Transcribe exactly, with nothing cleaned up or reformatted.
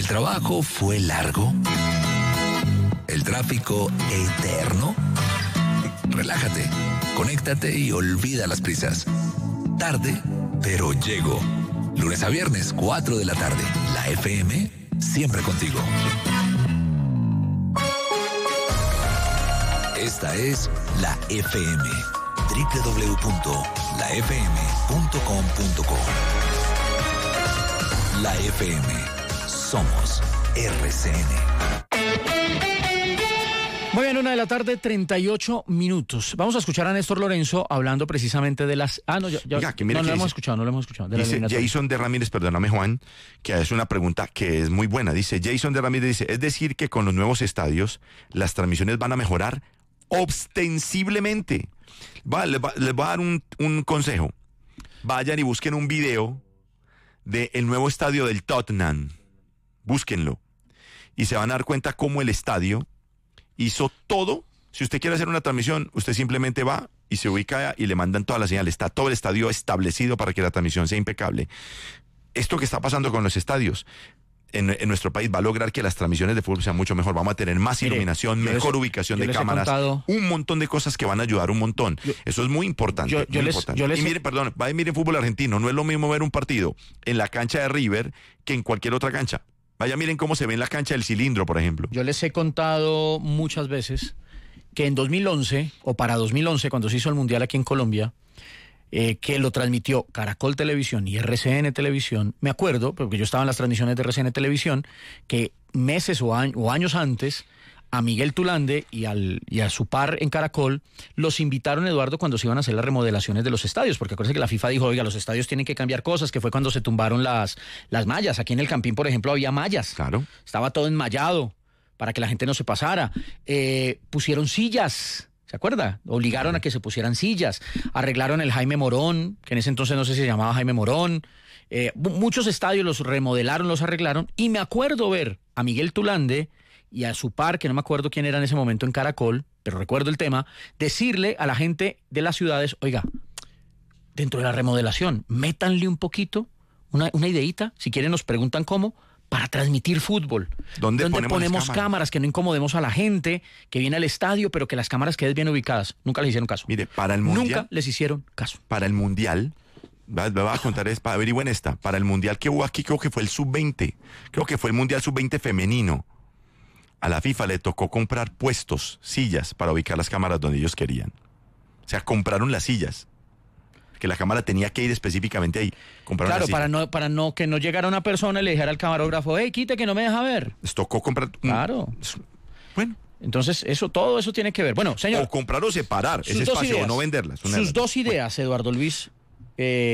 ¿El trabajo fue largo? ¿El tráfico eterno? Relájate, conéctate y olvida las prisas. Tarde, pero llego. Lunes a viernes, cuatro de la tarde. La F M, siempre contigo. Esta es la F M. doble u doble u doble u punto la f m punto com punto co. La F M. Somos R C N. Muy bien, una de la tarde, treinta y ocho minutos. Vamos a escuchar a Néstor Lorenzo hablando precisamente de las... Ah, no, ya, ya, Oiga, que mire no, no que lo hemos dice, escuchado, no lo hemos escuchado. De dice la Jason de Ramírez, perdóname Juan, que hace una pregunta que es muy buena. Dice, Jason de Ramírez dice, es decir que con los nuevos estadios las transmisiones van a mejorar ostensiblemente. Va, les, va, les voy a dar un, un consejo. Vayan y busquen un video del nuevo estadio del Tottenham. Búsquenlo. Y se van a dar cuenta cómo el estadio hizo todo. Si usted quiere hacer una transmisión, usted simplemente va y se ubica y le mandan toda la señal. Está todo el estadio establecido para que la transmisión sea impecable. Esto que está pasando con los estadios en, en nuestro país va a lograr que las transmisiones de fútbol sean mucho mejor. Vamos a tener más Mire, iluminación, mejor les, ubicación de les cámaras, contado, un montón de cosas que van a ayudar un montón. Yo, Eso es muy importante. Yo, yo muy les, importante. Yo les, y miren, perdón, va y miren fútbol argentino. No es lo mismo ver un partido en la cancha de River que en cualquier otra cancha. Vaya, miren cómo se ve en la cancha del Cilindro, por ejemplo. Yo les he contado muchas veces que en dos mil once, o para dos mil once, cuando se hizo el Mundial aquí en Colombia, eh, que lo transmitió Caracol Televisión y R C N Televisión, me acuerdo, porque yo estaba en las transmisiones de R C N Televisión, que meses o, año, o años antes, a Miguel Tulande y, al, y a su par en Caracol, los invitaron, Eduardo, cuando se iban a hacer las remodelaciones de los estadios, porque acuérdense que la FIFA dijo, oiga, los estadios tienen que cambiar cosas, que fue cuando se tumbaron las, las mallas. Aquí en el Campín, por ejemplo, había mallas. Claro. Estaba todo enmallado para que la gente no se pasara. Eh, pusieron sillas, ¿se acuerda? Obligaron a que se pusieran sillas. Arreglaron el Jaime Morón, que en ese entonces no sé si se llamaba Jaime Morón. Eh, muchos estadios los remodelaron, los arreglaron. Y me acuerdo ver a Miguel Tulande y a su par, que no me acuerdo quién era en ese momento en Caracol, pero recuerdo el tema, decirle a la gente de las ciudades, oiga, dentro de la remodelación, métanle un poquito, una, una ideita, si quieren nos preguntan cómo, para transmitir fútbol. ¿Dónde, ¿Dónde ponemos, ponemos cámaras? cámaras? Que no incomodemos a la gente, que viene al estadio, pero que las cámaras queden bien ubicadas. Nunca les hicieron caso. Mire, para el Mundial... Nunca les hicieron caso. Para el Mundial... Me voy a contar, es para averigüen esta. Para el Mundial que hubo aquí, creo que fue el sub veinte. Creo que fue el Mundial sub veinte femenino. A la FIFA le tocó comprar puestos, sillas, para ubicar las cámaras donde ellos querían. O sea, compraron las sillas. Que la cámara tenía que ir específicamente ahí. Compraron Claro, las sillas. para no, para no que no llegara una persona y le dijera al camarógrafo, hey, quite que no me deja ver. Les tocó comprar... Claro. Bueno. Entonces, eso, todo eso tiene que ver. Bueno, señor. O comprar o separar ese espacio, o no venderlas. Sus dos ideas, Eduardo Luis. Eh,